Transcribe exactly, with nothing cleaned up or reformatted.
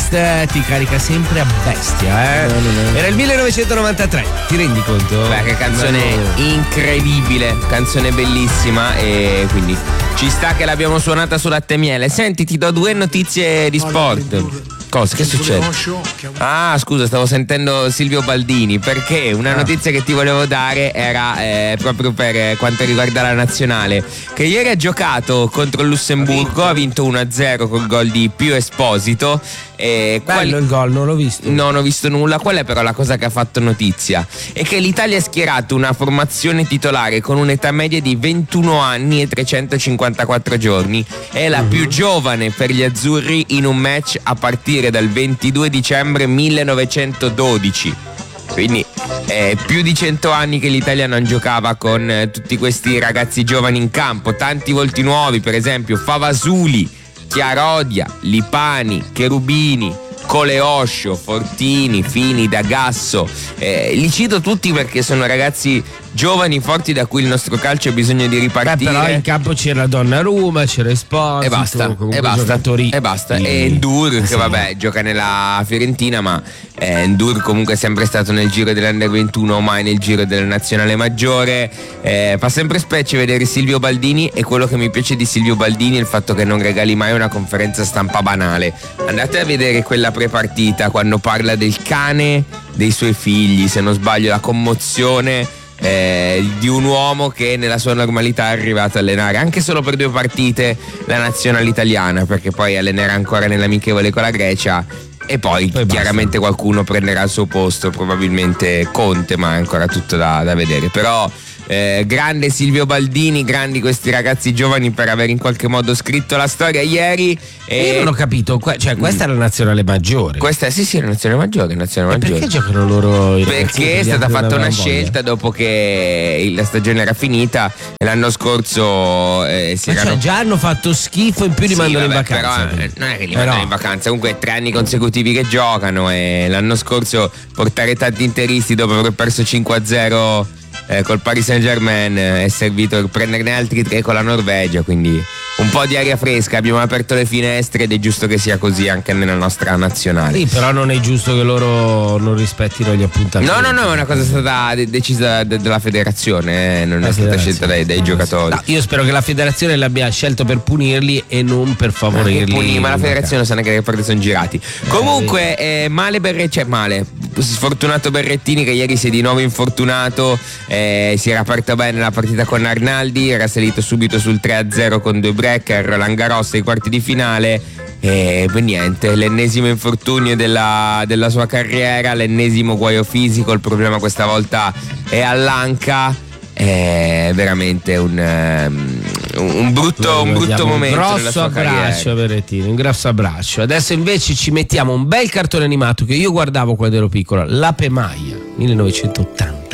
playlist ti carica sempre a bestia, eh? No, no, no. Era il millenovecentonovantatré, ti rendi conto? Beh, che canzone no. incredibile, canzone bellissima, e quindi ci sta che l'abbiamo suonata su Latte e Miele. Senti, ti do due notizie di sport. Cosa? Che succede? Ah, scusa, stavo sentendo Silvio Baldini, perché una notizia che ti volevo dare era eh, proprio per quanto riguarda la nazionale, che ieri ha giocato contro il Lussemburgo, ha vinto uno a zero col gol di Pio Esposito. E bello qual... il gol, non l'ho visto. Non ho visto nulla. Qual è però la cosa che ha fatto notizia? È che l'Italia ha schierato una formazione titolare con un'età media di ventuno anni e trecentocinquantaquattro giorni. È la uh-huh. più giovane per gli azzurri in un match a partire dal ventidue dicembre millenovecentododici. Quindi è più di cento anni che l'Italia non giocava con eh, tutti questi ragazzi giovani in campo. Tanti volti nuovi, per esempio Favasuli, Chiarodia, Lipani, Cherubini, Coleoscio, Fortini, Fini, D'Agasso. Eh, li cito tutti perché sono ragazzi giovani, forti, da cui il nostro calcio ha bisogno di ripartire. Beh, però in campo c'era Donnarumma, c'era Esposito, e basta, e basta, e basta. E Ndur, che vabbè gioca nella Fiorentina, ma eh, Ndur comunque è sempre stato nel giro dell'Under ventuno, mai nel giro della nazionale maggiore. Eh, fa sempre specie vedere Silvio Baldini, e quello che mi piace di Silvio Baldini è il fatto che non regali mai una conferenza stampa banale. Andate a vedere quella prepartita quando parla del cane dei suoi figli, se non sbaglio, la commozione Eh, di un uomo che nella sua normalità è arrivato a allenare anche solo per due partite la nazionale italiana, perché poi allenerà ancora nell'amichevole con la Grecia, e poi, poi chiaramente basta. Qualcuno prenderà il suo posto, probabilmente Conte, ma è ancora tutto da, da vedere. Però eh, grande Silvio Baldini, grandi questi ragazzi giovani per aver in qualche modo scritto la storia ieri. E io non ho capito, cioè questa è la nazionale maggiore. Questa sì sì, la nazionale maggiore, nazionale e maggiore. Perché giocano loro? Perché è stata fatta una scelta dopo che la stagione era finita e l'anno scorso eh, si ma erano... cioè già hanno fatto schifo, in più li sì, mandano vabbè, in vacanza. Però eh, non è che li però... mandano in vacanza, comunque è tre anni consecutivi che giocano, e l'anno scorso portare tanti interisti dopo aver perso cinque a zero Eh, col Paris Saint-Germain eh, è servito per prenderne altri tre con la Norvegia, quindi un po' di aria fresca, abbiamo aperto le finestre ed è giusto che sia così anche nella nostra nazionale. Sì, però non è giusto che loro non rispettino gli appuntamenti. No, no, no, è una cosa stata de- decisa de- dalla federazione, eh, non la è stata scelta dai, dai giocatori. No, io spero che la federazione l'abbia scelto per punirli e non per favorirli. Ma, puni, ma la federazione sa neanche che partite sono girati. Eh, Comunque, eh, male Berrettini, cioè male, sfortunato Berrettini, che ieri si è di nuovo infortunato, eh, si era aperto bene la partita con Arnaldi, era salito subito sul tre a zero con due break, Roland Garros ai quarti di finale, e poi niente, l'ennesimo infortunio della, della sua carriera, l'ennesimo guaio fisico. Il problema questa volta è all'anca, è veramente un, um, un brutto, un brutto momento un nella sua carriera. Un grosso abbraccio Berrettini, un grosso abbraccio. Adesso invece ci mettiamo un bel cartone animato che io guardavo quando ero piccolo, L'Ape Maia, millenovecentottanta.